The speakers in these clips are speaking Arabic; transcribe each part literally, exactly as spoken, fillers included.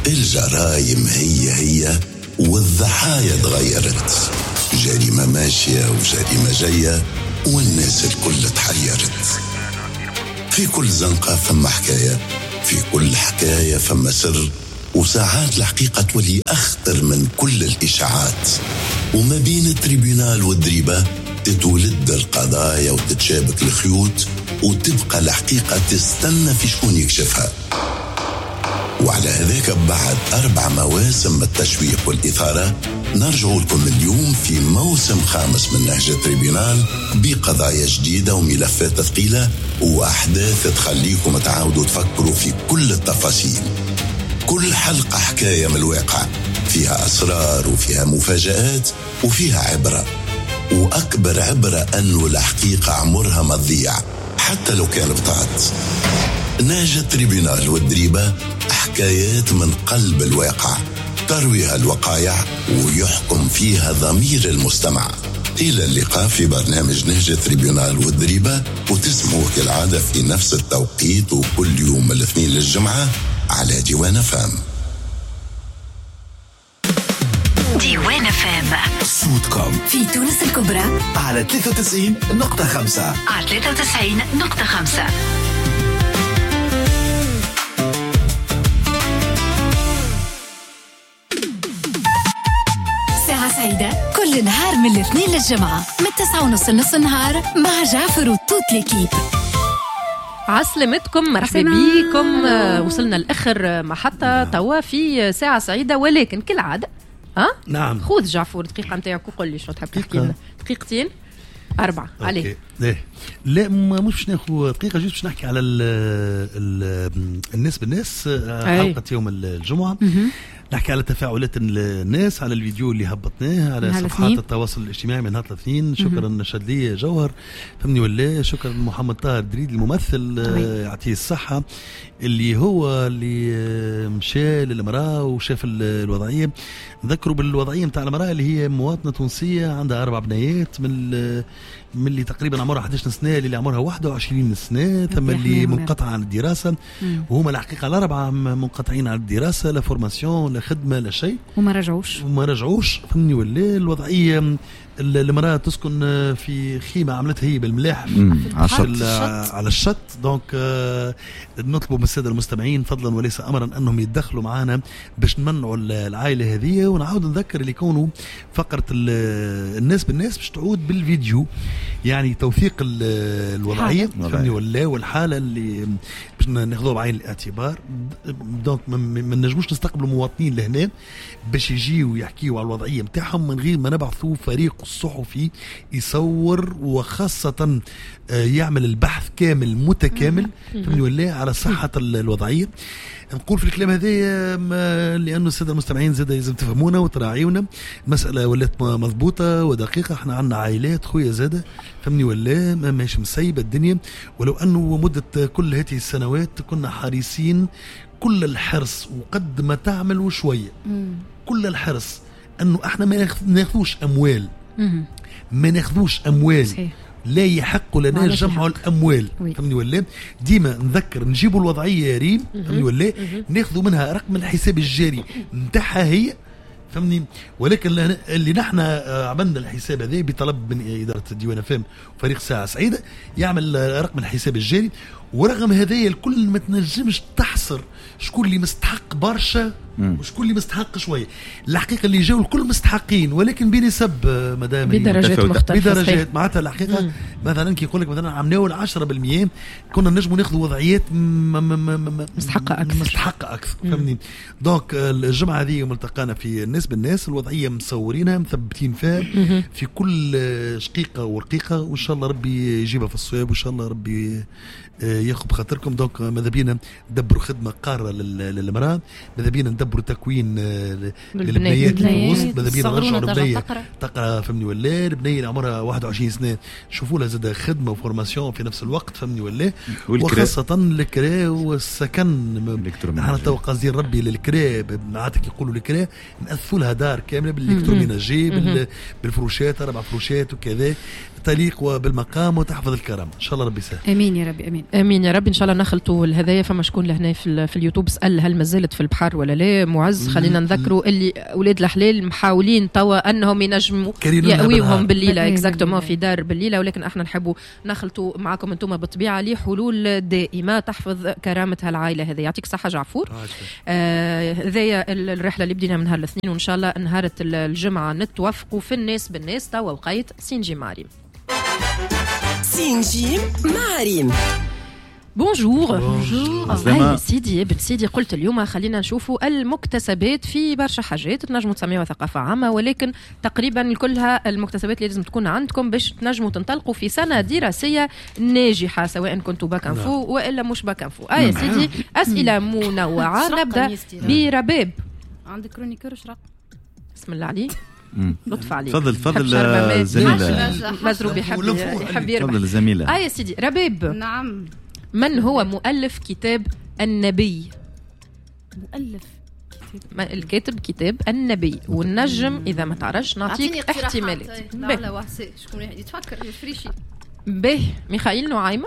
الجرايم هي هي والضحايا تغيرت، جريمة ماشية وجريمة جاية والناس الكل تحيرت. في كل زنقة فما حكاية، في كل حكاية فما سر، وساعات الحقيقة تولي أخطر من كل الإشاعات. وما بين التريبيونال والدريبة تتولد القضايا وتتشابك الخيوط، وتبقى الحقيقة تستنى في شكون يكشفها. وعلى هذاك بعد أربع مواسم من التشويق والإثارة نرجع لكم اليوم في موسم خامس من نهج التريبيونال بقضايا جديدة وملفات ثقيلة وأحداث تخليكم تعاودوا تفكروا في كل التفاصيل. كل حلقة حكاية من الواقع، فيها أسرار وفيها مفاجآت وفيها عبرة. وأكبر عبرة أنه الحقيقة عمرها ما تضيع حتى لو كان بطاط. نهج التريبيونال والدريبة حكايات من قلب الواقع ترويها الوقائع ويحكم فيها ضمير المستمع. إلى اللقاء في برنامج نهج التريبيونال والدريبة، وتسمعوه كالعادة في نفس التوقيت وكل يوم الاثنين للجمعة على ديوان فام. ديوان فام صوتكم في تونس الكبرى على ثلاثة وتسعين نقطة خمسة على ثلاثة وتسعين نقطة خمسة. ساعة سعيدة كل نهار من الاثنين للجمعة من تسعة ونص لنص النهار مع جعفر وتوت ليكيب. عسلامتكم، مرحبا بكم. وصلنا لآخر محطة توا في ساعة سعيدة، ولكن كالعادة ها نعم خذ جعفر دقيقة نتاعك وقول لي شو تحب تحكي لنا. دقيقتين أربعة عليه. لا لا مش باش ناخذ دقيقة، جيت باش نحكي على ال ال الناس بالناس. حلقة يوم الجمعة نحكي على تفاعلات الناس على الفيديو اللي هبطناه على صفحات التواصل الاجتماعي من هذا الاثنين. شكرا شادلية جوهر فهمني ولا شكرا محمد طاهر دريد الممثل يعطيه الصحة اللي هو اللي مشى للمرأة وشاف الوضعية. نذكروا بالوضعية متاع المرأة اللي هي مواطنة تونسية عندها أربع بنيات من من اللي تقريبا عمرها أحد عشر سنة اللي عمرها واحد وعشرين سنة، ثم اللي منقطعة عن الدراسة. وهما الحقيقة الأربعة منقطعين عن الدراسة، لا فورماسيون لا خدمة لا شيء، وما رجعوش وما رجعوش فهمني ولا. الوضعية المرأة تسكن في خيمة عملتها هي بالملاح على الشط. دونك آه نطلبوا من السادة المستمعين فضلا وليس أمرا أنهم يتدخلوا معنا باش نمنعوا العائلة هذه. ونعود نذكر اللي يكونوا فقرة الناس بالناس باش تعود بالفيديو، يعني توثيق الوضعية فهمني ولا والحالة اللي باش ناخذوها بعين الاعتبار. دونك ما نجموش نستقبلوا مواطنين لهنا باش يجيوا يحكيوا على الوضعية متاعهم من غير ما نبعثوا فريق الصحفي يصور وخاصة يعمل البحث كامل متكامل فهمني ولا على صحة الوضعية. نقول في الكلام هذا لأنه السادة المستمعين زاد لازم تفهمونا وتراعيونا. المسألة ولات مضبوطة ودقيقة. احنا عندنا عائلات خويا زادة فهمني ولا ما ماشي مسيبة الدنيا، ولو أنه مدة كل هذه السنوات كنا حريصين كل الحرص وقد ما تعمل وشوية كل الحرص أنه احنا ما ناخذوش أموال ما ناخذوش أموال صحيح. لا يحق لنا جمع الأموال فهمني ولا. ديما نذكر نجيبوا الوضعية يا ريم فهمني ولا، ناخذوا منها رقم الحساب الجاري نتاعها هي فهمني. ولكن اللي نحن عملنا الحساب هذا بطلب من إدارة الديوان فهم وفريق ساعة سعيدة يعمل رقم الحساب الجاري. ورغم هذايا الكل ما تنجمش تحصر شكون اللي مستحق برشا وشكون اللي مستحق شويه. الحقيقه اللي جاوا الكل مستحقين ولكن بنسب مدام بدرجات مختلفه بدرجات معناتها الحقيقه. مم. مثلا كي يقول لك مثلا عملوا عشرة بالمئة كنا نجموا ناخذوا وضعيات مستحقه اكثر مستحقه اكثر فهمني. دونك الجمعه هذه ملتقانا في الناس بالناس. الوضعيه مصورينها مثبتين فيها في كل شقيقه ورقيقه، وان شاء الله ربي يجيبها في الصواب وان شاء الله ربي ياخذ بخاطركم. دونك ماذا بينا ندبروا خدمه قاره للمراه، ماذا بينا ندبروا تكوين للبنيات الوسط، ماذا بينا نرجعوا البنيه تقرا فهمني ولا. البنيه اللي عمرها واحد وعشرين سنه نشوفوا لها زاد خدمه وفورماسيون في نفس الوقت فهمني ولا. وخاصه الكرا والسكن. نحن تو قاصدين ربي للكرا معناتها يقولوا الكرا نأثوا لها دار كامله بالالكتروميناجي بالفروشات اربع فروشات وكذا تليق بالمقام وتحفظ الكرامه ان شاء الله ربي يسهل. امين يا ربي امين. امين يا رب. ان شاء الله نخلطوا الهدايا. فما شكون لهنا في, في اليوتيوب سال هل ما زالت في البحر ولا لا. معز خلينا نذكروا اللي اولاد الحلال محاولين توا انهم ينجموا يأويوهم بالليله اكزاكتومون في دار بالليله، ولكن احنا نحبوا نخلطوا معكم انتم بالطبيعه لحلول دائمه تحفظ كرامه هالعائله هذه. يعطيك الصحه جعفور. هذايا آه الرحله اللي بدينا من نهار الاثنين، وان شاء الله نهار الجمعه نتوافقوا في الناس بالناس. توا وقيت سينجي ماريم. سينجي ماريم. بونجور. بونجور. هاي سيدي ابن سيدي، قلت اليوم خلينا نشوفوا المكتسبات في برشا حاجات تنجموا تسميوها ثقافة عامة، ولكن تقريبا كلها المكتسبات اللي لازم تكون عندكم باش تنجموا تنطلقوا في سنة دراسية ناجحة، سواء كنتوا باكنفو وإلا مش باكنفو. آه يا سيدي أسئلة منوعة. نبدأ برباب. عندك كرونيكور شرق. بسم الله عليك. لطف عليك. تفضل تفضل زميلة مزروب يحب يحب يربح. تفضل زميلة. آه يا سيدي رباب. نعم. من هو مؤلف كتاب النبي؟ مؤلف كتاب الكاتب كتاب النبي. والنجم إذا ما تعرفش نعطيك احتمالات. لا لا وحسي شكون يتفكر يفريشي. به ميخائيل نعيمة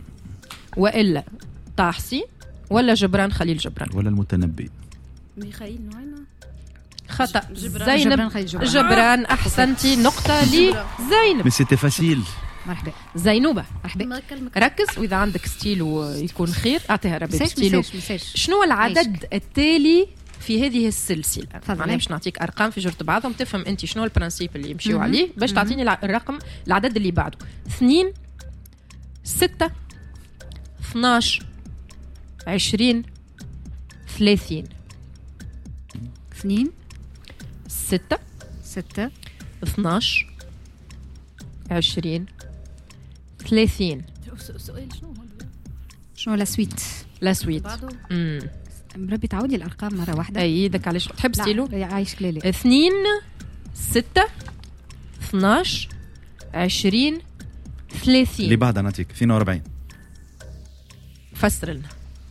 وإلا طه حسين ولا جبران خليل جبران ولا المتنبي؟ ميخائيل نعيمة خطأ. جبران. زينب جبران, جبران. جبران أحسنتي. نقطة لزينب. مي سيتي فاسيل. مرحبا. زينوبة مرحبا. ركز، وإذا عندك ستيلو يكون خير أعطيها ربي ستيلو. مساش مساش. شنو العدد التالي في هذه السلسلة؟ معناها باش نعطيك أرقام في جرة بعضهم تفهم أنت شنو البرانسيب اللي يمشيو عليه باش تعطيني الرقم العدد اللي بعده. اثنين ستة اثناش عشرين ثلاثين. اثنين ستة ستة اثناش عشرين ثلاثين. سؤال شنو شنو لا سويت؟ لا سويت. امم ربي تعودي الارقام مره واحده. اي ذاك علاش تحب ستيلو. عايش كليلي. اثنين ستة اثناش عشرين ثلاثين. اللي بعدها نعطيك اثنين وأربعين. فسر لنا.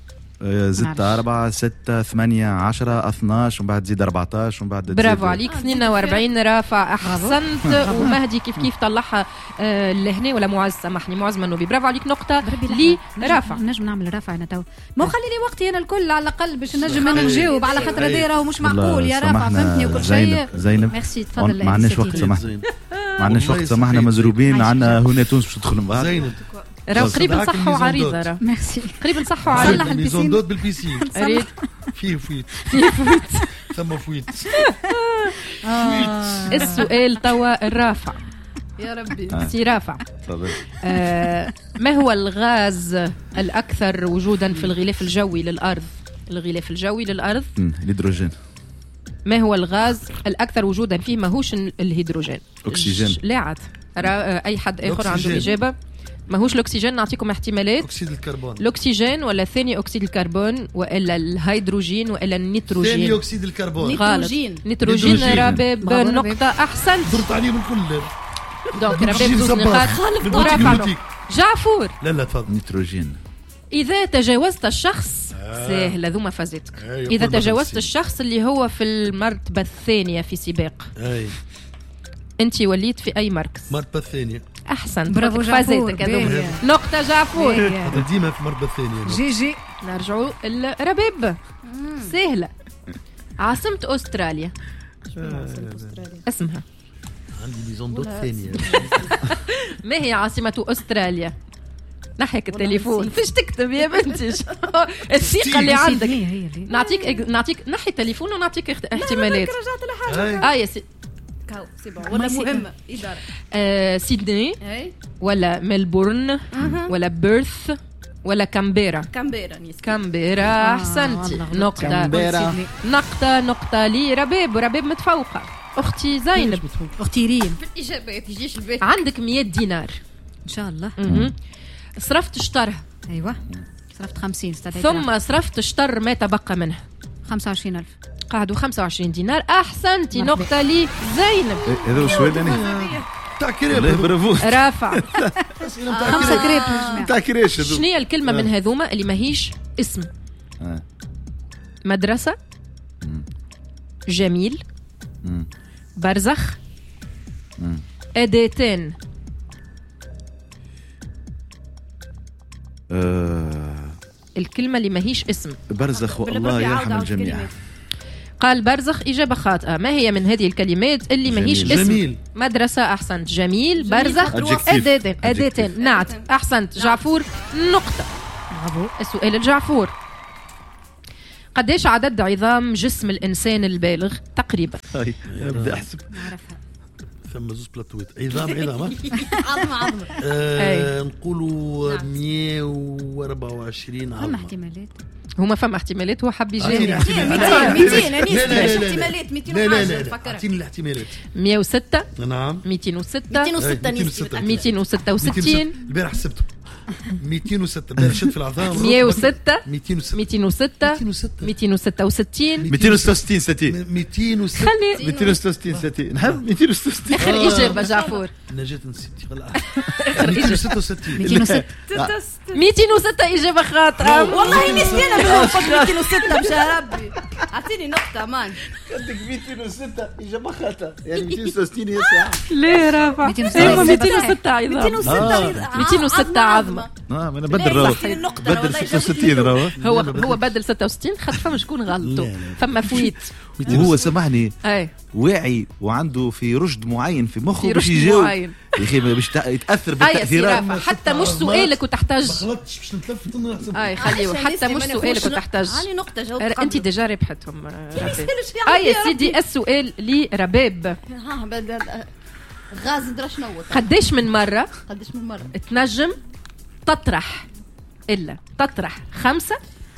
زدت أربعة ستة ثمانية عشرة اثناش ومن بعد زيد أربعتاش ومن بعد برافو عليك. اثنين وأربعين رافع أحسنت. ومهدي كيف كيف طلعها آه لهنا ولا معز سامحني معز منوبي. برافو عليك. نقطة لي رافع. نجم نعمل رافع أنا تو ما خلي لي وقتي أنا الكل على الأقل باش نجم أنا نجاوب على خاطر هذا راهو مش معقول يا رافع فهمتني وكل شيء. زينب ميرسي تفضل. ما عندناش وقت سامحني ما عندناش وقت سامحنا مزروبين عندنا هنا تونس باش تدخل بعض. زينب راهو قريب نصحوا عريضة راه ميرسي قريب نصحوا عريضة. ميزون دوت بالبيسين ريت فيه فويت ثم فويت. السؤال توا الرافع يا ربي. سي رافع. آه ما هو الغاز الأكثر وجودا في الغلاف الجوي للأرض؟ الغلاف الجوي للأرض الهيدروجين. ما هو الغاز الأكثر وجودا فيه؟ ماهوش الهيدروجين. أكسجين. لا عاد أي حد آخر عنده إجابة. ماهوش الأكسجين. نعطيكم احتمالات. أكسيد الكربون. الأكسجين ولا ثاني أكسيد الكربون ولا الهيدروجين ولا النيتروجين؟ ثاني أكسيد الكربون. نيتروجين. نيتروجين. رباب نقطة أحسنت. درت عليهم الكل. دونك رباب زوز نقاط ورافع. جعفور. لا لا تفضل. نيتروجين. إذا تجاوزت الشخص سهلة ذو ما فازتك. إذا تجاوزت الشخص اللي هو في المرتبة الثانية في سباق أي. أنت وليت في أي مركز؟ مرتبة الثانية. أحسن. برافو جعفور. نقطة جعفور. ديما في المرتبة الثانية. جي جي. نرجعوا الرباب. سهلة. عاصمة أستراليا اسمها. عندي ميزون دوت ثانية. ما هي عاصمة أستراليا؟ نحيك التليفون فيش تكتب يا بنتي. الثقة اللي عندك. نعطيك نعطيك نحي التليفون ونعطيك احتمالات. اه يا سي ولا مهمة إدارة. آه سيدني ولا ملبورن ولا بيرث ولا كامبيرا؟ كامبيرا. كامبيرا أحسنتي. نقطة نقطة نقطة لي رباب. ورباب متفوقة. أختي زينب. أختي ريم. في الإجابات يجيش البيت. عندك مية دينار إن شاء الله. صرفت شطرها. أيوة صرفت خمسين. ثم صرفت شطر ما تبقى منها خمسة وعشرين ألف. قعدوا خمسة وعشرين دينار. أحسنتي. نقطة لي زينب. هذا هو السؤال يعني تاع كريب. برافو. رافع. خمسة كريب تاع كريش. شنو هي الكلمة من هذوما اللي ماهيش اسم؟ مدرسة جميل برزخ أداتين. آه الكلمة اللي ماهيش اسم. برزخ والله يرحم الجميع. قال برزخ إجابة خاطئة. ما هي من هذه الكلمات اللي ماهيش اسم؟ جميل. مدرسة أحسنت. جميل. برزخ أداتين أداتين نعت. أحسنت جعفور نقطة. برافو. السؤال الجعفور. قديش عدد عظام جسم الإنسان البالغ تقريبا؟ هاي بدي أحسب. ثم زوز بلاتويت عظام عظام عظمة عظمة. آه نقولوا مئة وأربعة وعشرين عظمة. فما احتمالات. هما فما احتمالات. هو حب يجاوب. مئتين مئتين احتمالات مئتين لا لا لا اعطيني الاحتمالات. مئة وستة. نعم. مئتين وستة. مئتين وستة. مئتين وستة وستين. البارح حسبته. مئتين وستة. البارح شد في العظام. مئة وستة. مئتين وستة. مئتين وستة. مئتين وستة وستين. مئتين وستة وستين ستين. مئتين وستة. خلي مئتين وستة وستين ستين. نحب مئتين وستة وستين. آخر إجابة جعفور. نجاة نسيتي خلاص. مئتين وستة وستين. مئتين وستة. مئتين وستة إجابة خاطئة. والله نسينا من مئتين وستة مشى ربي. أعطيني نقطة مان. عندك مئتين وستة إجابة خاطئة. يعني مئتين وستة وستين هي ساعة. ليه رافع؟ مئتين وستة. مئتين وستة عظام. مئتين وستة. مئتين وستة عظمة. نعم أنا بدل راهو. بدل ستة وستين راهو. هو هو بدل ستة وستين خد فما شكون غلطوا. فما فويت. وهو سامحني أي. واعي وعنده في رشد معين في مخه في باش رشد يجاوب. معين. يا اخي باش يتاثر أي بالتاثيرات. سرافة حتى مش سؤالك وتحتاج. ما غلطتش باش نتلفت نحسب. اي خليه حتى مش سؤالك وتحتاج. هاني نقطة جاوبت. انت ديجا ربحتهم. اي يا سيدي السؤال لرباب. ها بدل غاز درش نوت. قديش من مرة قديش من مرة تنجم تطرح إلا تطرح خمسة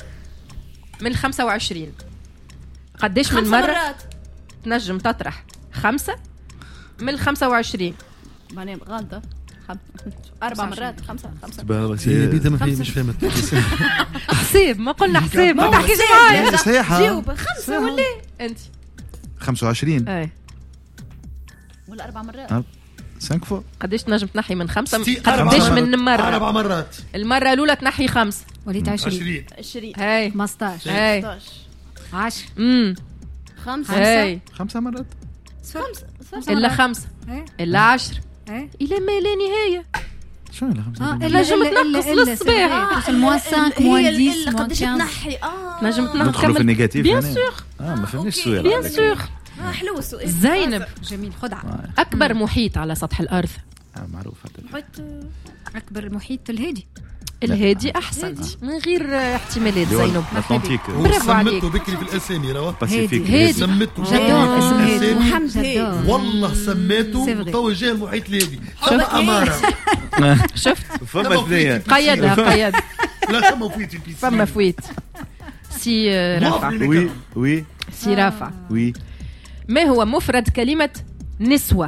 من الخمسة وعشرين؟ قديش من مرة مرات. تنجم تطرح خمسة من الخمسة وعشرين؟ ماني غلطة. أربع مرات. خمسة خمسة. هي بيدا ما في مش فهمت. حساب ما قلنا حساب. ما ما تحكيش حساب. معايا. صحيحة. جاوب خمسة ولا أنت خمسة وعشرين. أي ولا أربع مرات. خمسة فوق. قديش تنجم تنحي من خمسة؟ ستي- قديش أربع من مرة؟ أربع مرات. المرة الأولى تنحي خمسة. وليت عشرين. عشرين. عشرين. هاي خمسطاش. هاي خمسطاش. عشر. امم خمسة. هاي خمسة مرات. خمسة. إلا خمسة إيه. إلا عشر إيه. إلى ما لا نهاية. شو إلا خمسة؟ اه إلا جم تنقص للصباح. موان خمسة موان هي عشرة اللي موان قديش خمسة. تنحي اه نجم ندخلوا في تنحي النيجاتيف. بيان يعني. سور اه ما فهمنيش أوكي. السؤال. بيان سور. اه حلو السؤال. زينب جميل خدعة. أكبر محيط على سطح الأرض؟ آه معروف هذا. محيط أكبر المحيط الهادي. الهادي أحسن من غير احتمالات زينب. الأطلنطيك. برافو عليك. سميته بكري في الاسامي راه. باسيفيك. هادي. سميته جدار اسم هادي. الاسامي. محمد هادي. والله سميته سيفغي. وتو جاي المحيط الهادي. فما اماره. شفت فما اثنين. قيدها قيد. لا فما فويت في البيسين. فما فويت. سي رافع. وي وي سي رافع. وي. ما هو مفرد كلمة نسوة؟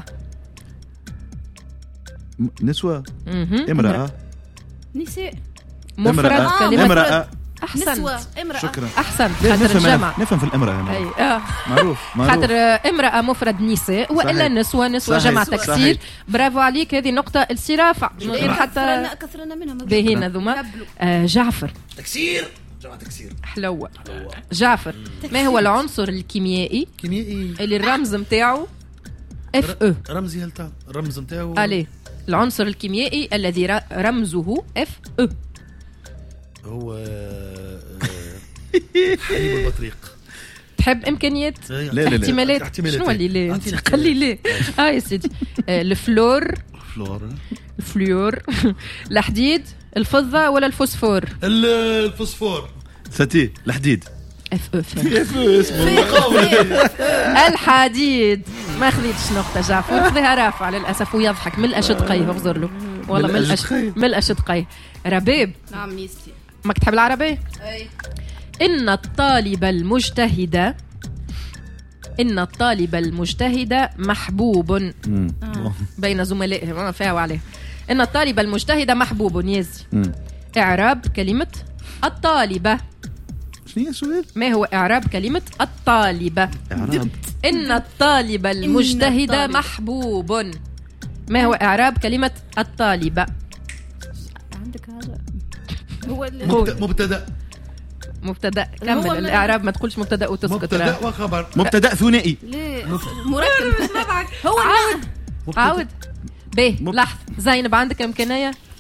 م- نسوة. مهم. امرأة. نساء. مفرد امرأة. كلمة امرأة. أحسن نسوة. امرأة. شكرا. أحسن لا، خاطر نفهم الجمع. أنا- نفهم في الامرأة أنا. أي آه. معروف معروف. خاطر آه، امرأة مفرد نساء وإلا صحيح. نسوة نسوة صحيح. جمع صحيح. تكسير. برافو عليك هذه نقطة السي رافع من غير حتى كثرنا كثرنا منها ما باهينا ذوما. آه جعفر تكسير. جماعه تكسير. حلوة. جعفر ما هو العنصر الكيميائي كيميائي. اللي الرمز متاعه اف او؟ رمزي هلتا الرمز نتاعو. عليه العنصر الكيميائي الذي ر- رمزه اف او. هو آه، آه، حليب البطريق. تحب امكانيات؟ لا لا لا. احتمالات؟ احتمالات. شنو اللي لا؟ أعطيني قال لي لا. اه يا سيدي آه، الفلور فلور. الفلور الحديد الفضة ولا الفوسفور؟ ال- الفوسفور. ستي الحديد. اف او اسمه الحديد. ما خذيتش نقطة جعفر خذيها رافع للأسف ويضحك من الأشدقية اغزر له والله من الأشدقية من الأشدقية. رباب نعم ميستي. ماك تحب العربية؟ اي إن الطالب المجتهد إن الطالب المجتهد محبوب مم. بين زملائه ما فيها وعليه. إن الطالب المجتهد محبوب يزي. مم. إعراب كلمة الطالبة. شنو هي السؤال؟ ما هو إعراب كلمة الطالبة؟ إعراب. إن الطالب المجتهد الطالب. محبوب. ما هو إعراب كلمة الطالبة؟ عندك هذا هو اللي مبت- مبتدا. مبتدأ. هو كمل من- الإعراب ما تقولش مبتدأ وتسكت. مبتدا راه. وخبر. مبتدأ ثنائي. ليه مركب هو عاود عاود. باهي مب- لحظة زينب عندك إمكانية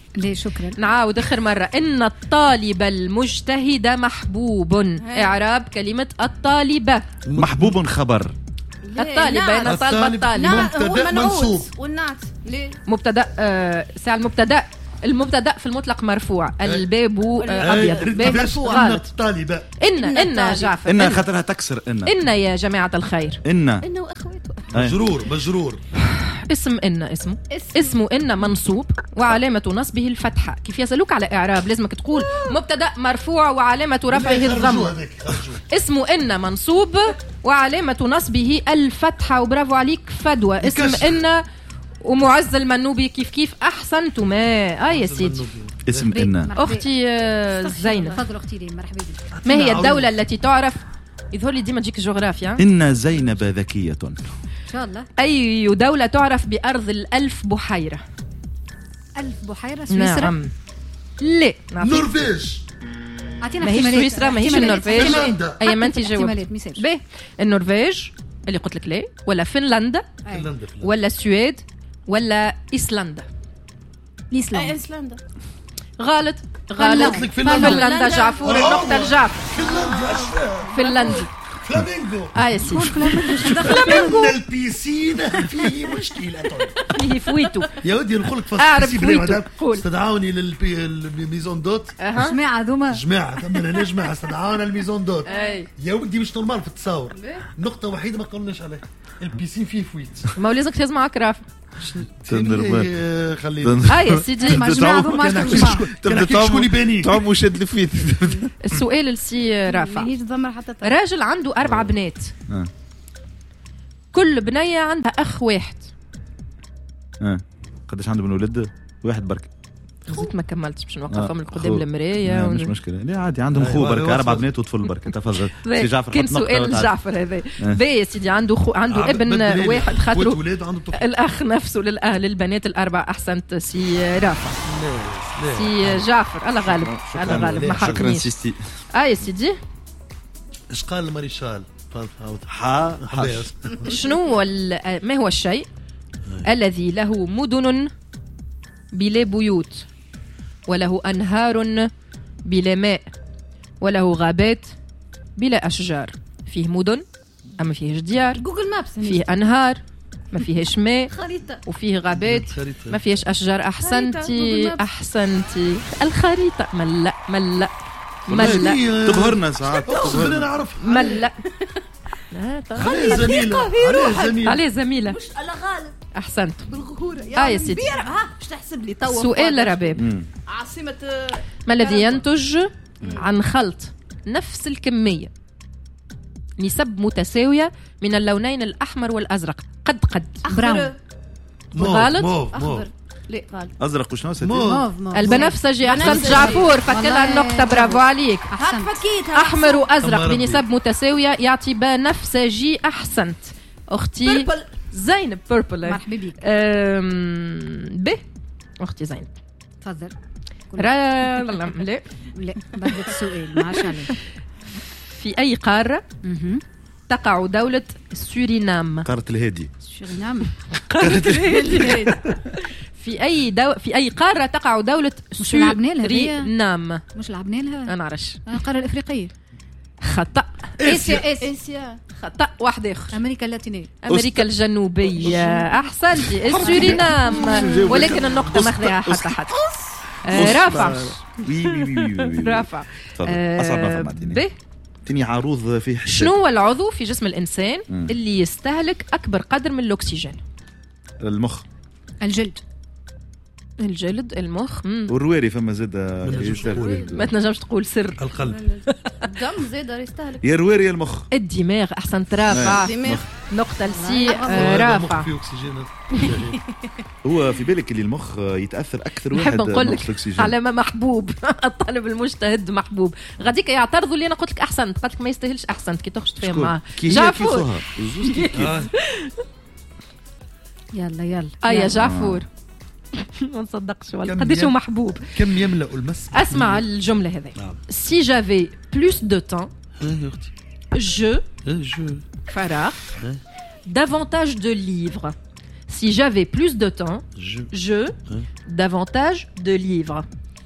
ليه شكرا. نعاود اخر مره. ان الطالب المجتهد محبوب. اعراب كلمه الطالبه. محبوب خبر. الطالبه انا طالبه الطالب. مبتدا منصوب والنعت ليه مبتدا آه ساعه المبتدا المبتدا في المطلق مرفوع. الباب آه ابيض. باب مرفوع. الطالبه ان ان جعفر ان خاطرها تكسر. ان ان يا جماعه الخير. ان انه واخواته. مجرور مجرور. اسم ان اسمه اسمه ان منصوب وعلامه نصبه الفتحه. كيف يسالوك على اعراب لازمك تقول مبتدا مرفوع وعلامه رفعه الضم. اسمه ان منصوب وعلامه نصبه الفتحه. وبرافو عليك فدوى. اسم ان ومعز المنوبي كيف كيف احسنتم. اه يا سيدي اسم ان. اختي زينب تفضل اختي لي مرحبا بك. ما هي الدوله التي تعرف يظهر لي ديما تجيك جغرافيا. ان زينب ذكيه ان شاء الله. اي دوله تعرف بارض الالف بحيره؟ ألف بحيره سويسرا. نعم. لا نرويج. اعطينا ماهيش سويسرا ماهيش النرويج. اي ما انت جاوبت. باهي النرويج اللي قلت لك لا ولا فنلندا ولا السويد ولا ايسلندا؟ ايسلندا. ايسلندا غلط غلط. فنلندا. جعفور النقطة لجعفر. فنلندي. فلامينغو. اه يا سيدي فلامينغو. البيسين فيه مشكلة. فيه فويتو يا ودي نقول لك اعرف فويتو. استدعوني للميزون دوت. جماعة ذوما جماعة ثم انا جماعة استدعونا الميزون دوت. يا ودي مش نورمال في التصاور. نقطة وحيدة ما قلناش عليها البيسين فيه فويت. ما هو لازمك تهز معك رافع. خليني اه يا سيدي مع جماعة ذوما تبدا شكون يباني تعم وشد الفويت. السؤال لسي رافع. راجل عنده أربع بنات. كل بنية عندها أخ واحد. اه قداش عنده من ولد؟ واحد برك. زيت ما كملتش باش نوقفهم قدام المرايه. مش مشكله. لا عادي عندهم خو برك اربع بنات وطفل برك. تفضل سي جعفر. كان سؤال جعفر هذا. باهي يا سيدي عنده خو عنده ابن واحد خاطرو الاخ نفسه للاهل للبنات الاربع. احسنت سي رافع. سي جعفر الله غالب الله غالب ما حقنيش. اه يا سيدي ايش قال الماريشال؟ ح شنو ما هو الشيء الذي له مدن بلا بيوت وله أنهار بلا ماء وله غابات بلا أشجار؟ فيه مدن أما فيهش ديار. جوجل مابس. فيه أنهار ما فيهش ماء. خريطة. وفيه غابات ما فيهش أشجار. أحسنتي أحسنتي. الخريطة ملا ملا ملا تبهرنا ساعات. تبهرنا نعرف ملا. عليه زميلة. عليه زميلة. مش على غالب. احسنت بالغهورة. اه يا سيدي. ها مش تحسب لي تو سؤال رباب. عاصمة ما الذي ينتج عن خلط نفس الكمية نسب متساوية من اللونين الأحمر والأزرق؟ قد قد براون. غلط. أخضر. لا غلط. أزرق وشنو ستي؟ البنفسجي. أحسنت جعفور فكلها النقطة. برافو عليك. فكيتها. أحمر وأزرق بنسب متساوية يعطي بنفسجي. أحسنت أختي زينب. بيربل. مرحبا بك. ب اختي زينب تفضل. را لا لا لا بدك السؤال ما عادش عليه. في اي قاره تقع دوله سورينام؟ قاره الهادي. سورينام. قاره الهادي. في اي دو... في اي قاره تقع دوله سورينام؟ مش لعبنا لها. انا نعرفش. القاره الافريقيه. خطا. اسيا. اسيا. خطأ. واحد آخر. أمريكا اللاتينية. أمريكا الجنوبية. أحسنتي. السورينام. ولكن النقطة ما أخذها حتى حد. رافع. رافع. أصعب ما فهمتني. تني عروض فيه حشد. شنو هو العضو في جسم الإنسان اللي يستهلك أكبر قدر من الأكسجين؟ المخ. الجلد. الجلد. المخ. والرواري فما زاد ما تنجمش تقول سر. القلب. الدم زاد يستهلك. يا الرواري يا المخ. الدماغ. احسنت رافع. الدماغ. نقطة لسي رافع. هو في بالك اللي المخ يتأثر أكثر واحد. نحب نقول لك على ما محبوب. الطالب المجتهد محبوب. غاديك يعترضوا اللي أنا قلت لك أحسنت. قلت لك ما يستاهلش أحسنت كي تخش تفهم معاه. جعفور. يلا يلا. آه يا جعفور. ما نصدقش والله قديش هو محبوب. كم يملأ المس. اسمع الجملة هذه. Si j'avais plus de temps je je فراغ davantage de livres Si j'avais plus de temps, je, je hein? davantage de livres.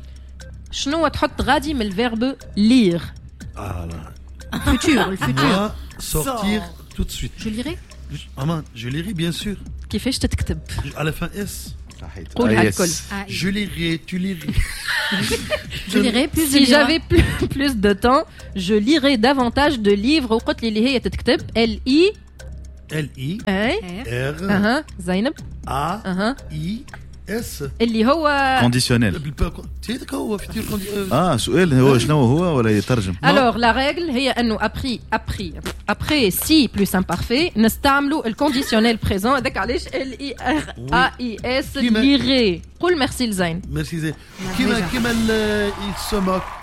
شنو تحط غادي من الفيرب lire. Ah là. Futur, le futur. Moi, sortir tout de suite. Je lirai. Maman, je lirai bien sûr. كيفاش تتكتب؟ À la fin S. قولها الكل. Je lirai, tu lirais. Je lirai plus de Si livres. j'avais plus, plus de temps, je lirais davantage de livres. وقلت لي اللي هي تتكتب L I L I R اها زينب A اها I S اللي هو كونديسيونيل. تيتك هو فيتير كونديسيونيل. اه سؤال هو شنو هو ولا يترجم؟ Alors la règle هي انه après après après si plus imparfait نستعملوا الكونديسيونيل بريزون. هذاك علاش L I R A I S lirer. قول ميرسي لزين. ميرسي زين. كيما كيما il se moque.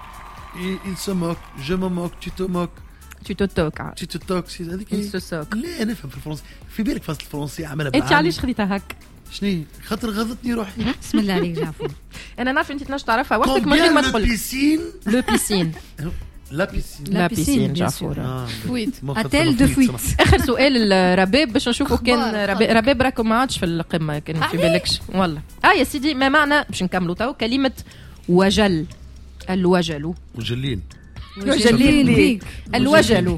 Il se moque. Je me moque. Tu te moques. Tu te toques. Tu te toques. هذيك il se soque. لا نفهم في الفرنسي. في بالك فاصل الفرنسي عملها انت علاش خديتها هك؟ شنو خاطر غضتني روحي. بسم الله عليك جعفر. انا نعرف انت تنجم تعرفها وقتك من غير ما تقول. لو بيسين. لو بيسين. لا بيسين. لا بيسين جعفور. فويت. اتيل دو فويت. اخر سؤال الرباب باش نشوفوا كان رباب راكم ما عادش في القمه كان في بالكش والله. اه يا سيدي ما معنى باش نكملوا تو كلمه وجل. الوجل. وجلين. وجلين بيك. الوجل.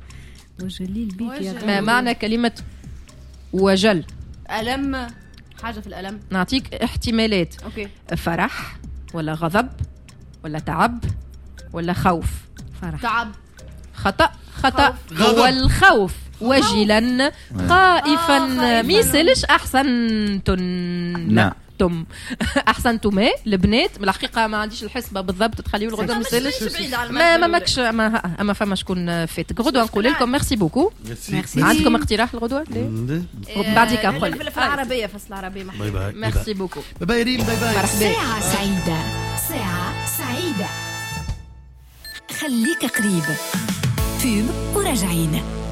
وجلين بيك يا ما معنى كلمه وجل؟ ألم. حاجة في الألم. نعطيك احتمالات. أوكي. فرح ولا غضب ولا تعب ولا خوف. فرح. تعب. خطأ خطأ. هو الخوف. وجلا خائفا ميسلش أحسنتن. نعم. تم احسنتم البنات بالحقيقه ما عنديش الحسبه بالضبط تخليو الغدوه مسلش ما ما ماكش ما اما فما شكون فاتك غدوه نقول لكم ميرسي بوكو. عندكم اقتراح الغدوه بعديك نقول في العربيه فصل العربيه. باي باي. ميرسي بوكو. باي باي ريم. باي باي. ساعة سعيدة. ساعة سعيدة. خليك قريب. فيلم وراجعين.